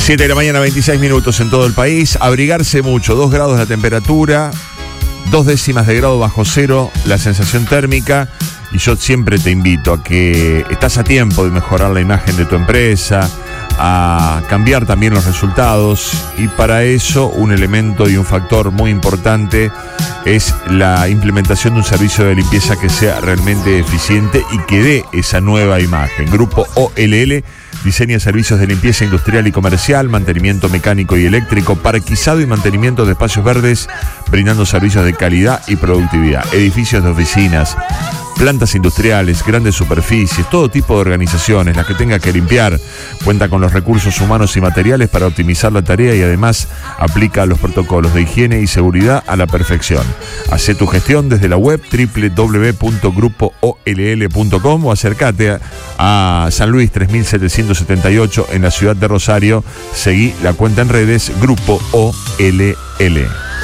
7 de la mañana, 26 minutos en todo el país. Abrigarse mucho, 2 grados la temperatura, 2 décimas de grado bajo cero la sensación térmica. Y yo siempre te invito a que estás a tiempo de mejorar la imagen de tu empresa, a cambiar también los resultados, y para eso un elemento y un factor muy importante es la implementación de un servicio de limpieza que sea realmente eficiente y que dé esa nueva imagen. Grupo OLL diseña servicios de limpieza industrial y comercial, mantenimiento mecánico y eléctrico, parquizado y mantenimiento de espacios verdes, brindando servicios de calidad y productividad. Edificios de oficinas, plantas industriales, grandes superficies, todo tipo de organizaciones, las que tenga que limpiar. Cuenta con los recursos humanos y materiales para optimizar la tarea y además aplica los protocolos de higiene y seguridad a la perfección. Hacé tu gestión desde la web www.grupooll.com o acércate a San Luis 3778 en la ciudad de Rosario. Seguí la cuenta en redes Grupo OLL.